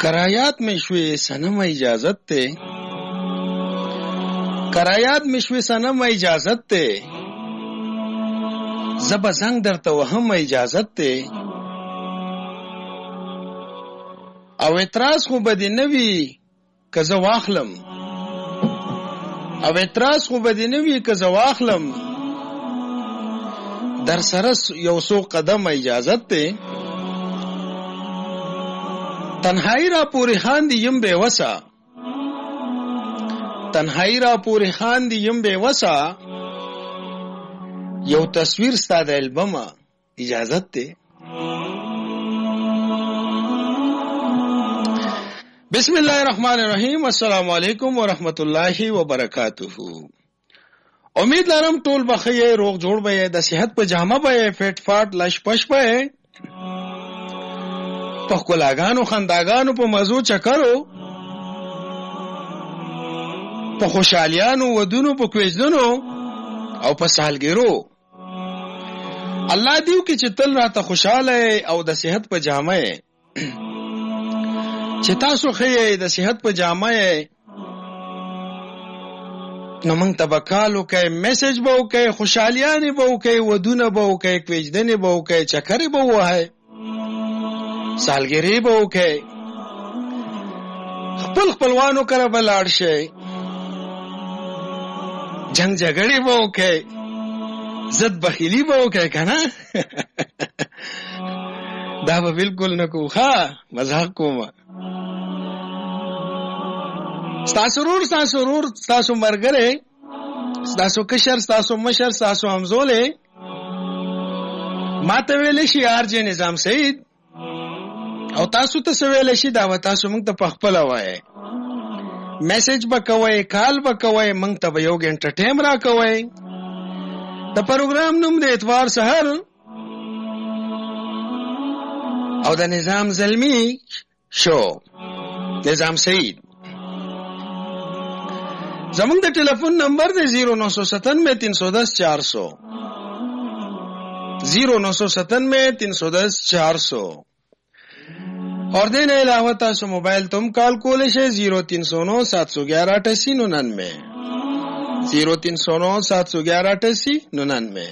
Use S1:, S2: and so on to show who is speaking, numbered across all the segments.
S1: کرایات میں شوی سنم اجازت تے کرایات میں شوی سنم اجازت تے زب زنگ در توہم اجازت تے او اعتراض خو بدی نوی کزا واخلم او اعتراض خو بدی نوی کزا واخلم در سرس یو سو قدم اجازت تے تنہائی را پوری خان دی یم بے وسا تنہائی را پوری خان دی یم بے وسا یو تصویر ستا دا البم اجازت تے بسم اللہ الرحمن الرحیم السلام علیکم ورحمت اللہ وبرکاتہ امید لرم ټول بخیر روغ جوړ به د صحت په جامه به فټ فاټ لش پش به په کلاګانو خنداګانو په مزو چکرو په خوشالیانو ودونو په کویزونو او په سالګرو الله دیو کې چې تل راته خوشاله او د صحت په جامه چې تاسو خې د صحت په جامه نو موږ تبکالو کې میسج به وکي خوشالیانه به وکي ودونه به وکي کویزدنه به وکي چکرې به وای سالګری به وکي خپل خپلوانو کړه بلاړ شي جنگ جګړې به وکي زد بخیلی به وکي کنه دا به بالکل نکو ښا مزاق کوم ستاسو مرګره ستاسو کشر ستاسو مشر ستاسو همزوله ماته ویل شي ارجه نظام سید او تاسو ته ویل شي دا تاسو موږ ته پخپل وای میسج بکوي کال بکوي موږ ته یو غنټه ټیم را کوي د پروګرام نوم د اتوار سحر او د نظام زلمی شو نظام سید زمونږ د ټلیفون نمبر دی 0997 310 400 اور دین علاوہ تاسو موبائل تم کال کولے شے 0309 711 8899 0309 711 8899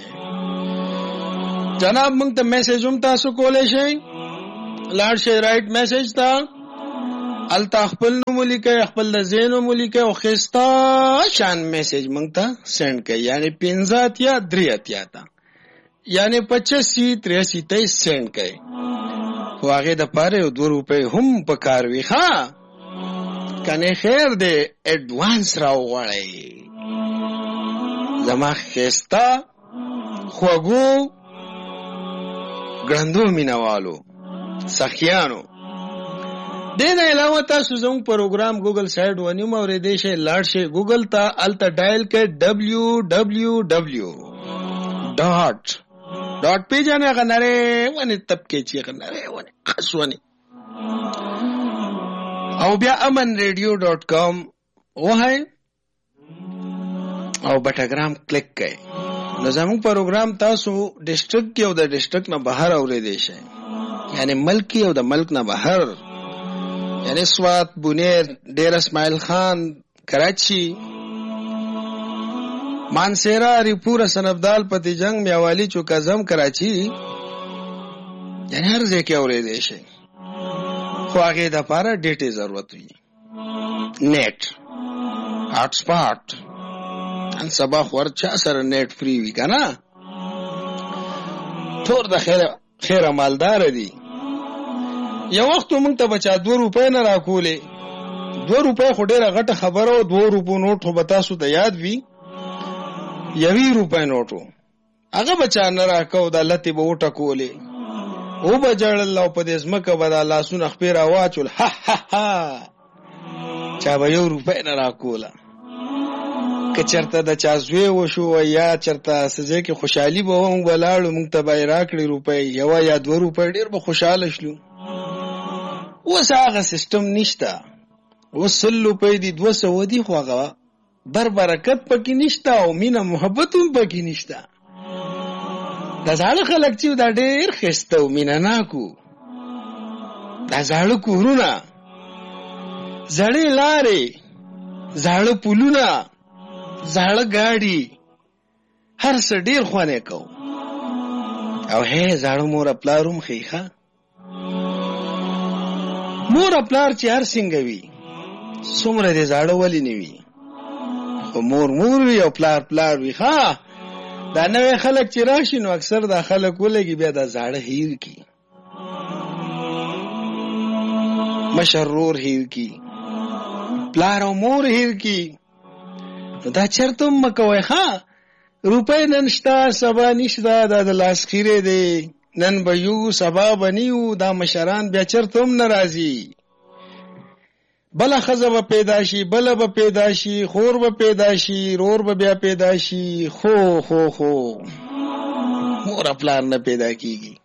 S1: جناب موږ ته میسج هم تاسو کولے شے لاړ شي رائټ میسج تا التا خپل نو ملي خپل د زینو ملي او خستا شان میسج موږ ته سند کړئ یعنی 50 یا 3 تا یعنی 85 83 ته سند کړئ واغه د پاره 2 روپے هم پکاروي ها کنه خیر دې اډوانس راوغړی زما خستا خوګو ګرندو مینوالو سخیانو دین علاوه تاسو زموږ پروګرام ګوګل سایټ ونیو مورې دې شي لاړ شي ګوګل ته الته ډایل کې www. ډاټ پیج نه غنره ونی تب کې چې غنره ونی خاصونی او بیا amanradio.com وهای او بټاګرام کلیک کړئ نو زموږ پروګرام تاسو ډیسټریکټ کې او د ډیسټریکټ نه بهر اورېدئ شئ یعنی ملکی او د ملک نه بهر یعنی سوات بونیر ډیر اسماعیل خان کراچی مانسیرا ریپورا سنبدال پتی جنگ میاوالی چوکازم کراچی یعنی هر ځای کې اورېدئ شئ خو هغې دپاره ډیټې ضرورت وي نیټ هاټ سپاټ نن سبا خو هر چا سره نیټ فری وي که نه ټول د خیره مالدار دي یو وخت موږ ته بچا 2 روپۍ نه راکولې 2 روپۍ خو ډېره غټه خبره و 2 روپو نوټ خو به تاسو ته یاد وي 1 روپۍ نوټ و هغه بچا نه راکو دا لتې به وټکولې او به جړل او په دې ځمکه به دا لاسونه خپې راواچول ها ها ها چا به 1 روپۍ نه راکوله که چرته د چا زوی وشو یا چرته سزه کې خوشحالي به موږ به لاړو موږ ته به یې راکړې روپۍ یوه یا 2 روپۍ ډېر به خوشحاله شلو اوس هغه سیسټم نشته اوس 100 روپۍ دي 200 دي خو هغه برکت پکې نشته او مینه محبت هم پکې نشته دا زاړه خلک چې دا ډېر ښایسته او مینه ناک وو دا زاړه کورونه زړې لارې، زاړه پلونه، زاړه گاډي، هر څه ډیر خوانې کو. او هې زاړه مور پلار هم خېخه. مور پلار چې هر څنګه وي څومره دې زاړه ولې نه وي، خو مور مور وي او پلار پلار وي. ها دا نوې خلک چې راشي نو اکثر دا خلک ولګي بیا دا زاړه هیر کی، مشرور هیر کی، پلار او مور هیر کی. دا چرته مکوي. ها روپۍ نن شته سبا نشته، دا د لاس خیره دی، نن به یو سبا بنیو. دا مشران بیا چرته هم ناراضي. بله ښځه به پیدا شي، بله به پیدا شي، خور به پیدا شي، رور به بیا پیدا شي، خو مور پلار نه پیدا کیږي.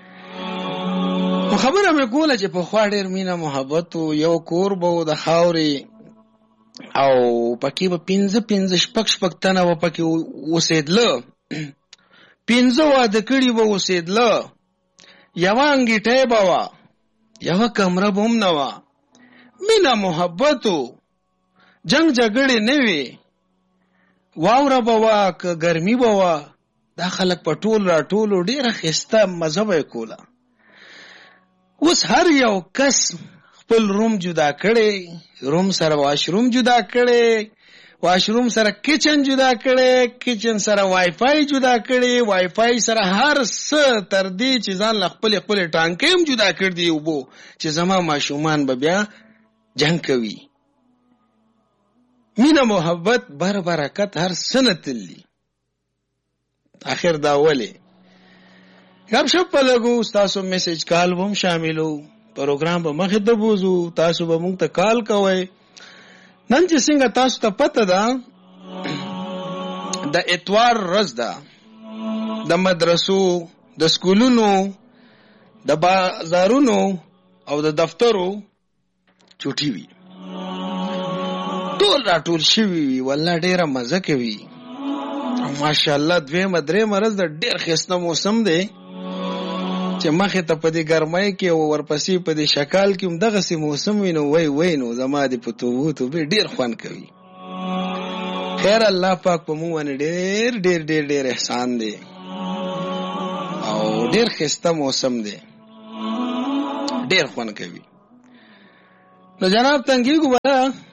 S1: خبره مې کوله چې پخوا ډېر مینه محبت و، یو کور به و د خاورې او پکې به 5 شپږ تنه به پکې اوسېدله، 5 واده کړي به اوسېدله، یوه انګیټۍ به وه، یوه کمره به هم نه وه. مینه محبت و، جنگ جګړې نه وې، واوره به وه که ګرمي به وه. دا خلک په ټول را ټولو ډېره ښایسته مزه به یې کوله. اوس هر یو کس خپل روم جدا کړی، روم سره واشروم جدا کړی، واشروم سره کچن جدا کړی، کچن سره وای فای جدا کړی، وای فای سره هر څه تر دې چې ځان له خپل ټانکې هم جدا کړ دي اوبو چې زما ماشومان به بیا جنگ کوي. مینه محبت بر برکت هر څه نه تللی. آخر دا ولې گپ شپ په لګو، تاسو میسج کال هم شاملو، پروګرام به مخې ته بوزو، تاسو به مونږ ته کال کوئ. نن چې څنګه تاسو ته پته ده د اتوار ورځ ده، د مدرسو، د سکولونو، د بازارونو او د دفترو چوټي وي، ټول راټول شوي وي. والله ډېره مزه کوي. ماشاءالله دویمه درېیمه ورځ د ډېر ښایسته موسم دی چې مخې ته په دې ګرمۍ کې او ورپسې په دې شکال کې هم دغسې موسم وي نو وای نو زما دې په توبې ډېر خوند کوي. خیر الله پاک په موږ باندې ډېر ډېر ډېر ډېر احسان دی او ډېر ښایسته موسم دی، ډېر خوند کوي. نو جناب تنګیږو به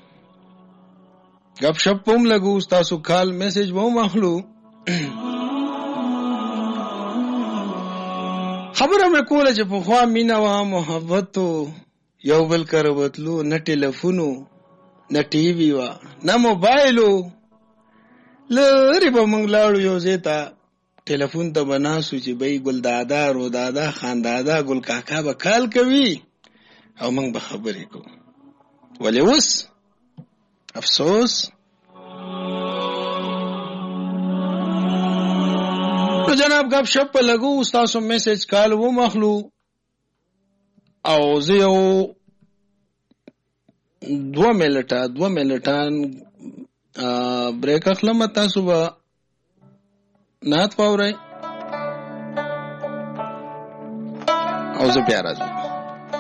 S1: گپ شپ هم لګو، ستاسو کال میسج به هم اخلو. خبره مې کوله چې پخوا مینه وه، محبت و، یو بل کره بتلو، نه ټلیفون و، نه ټي وي وه، نه موبایل و. لرې به موږ لاړو یو ځای ته، ټلیفون ته به ناستو چې بی ګل دادا، رو دادا، خان دادا، ګل کاکا به کال کوي او موږ به خبرې کوو. ولې اوس افسوس. نو جناب گپ شپ په لګو، ستاسو میسج کال هم اخلو او زه یو 2 منټان بریک اخلم، تاسو به نعت واورئ او زه بیا راځم.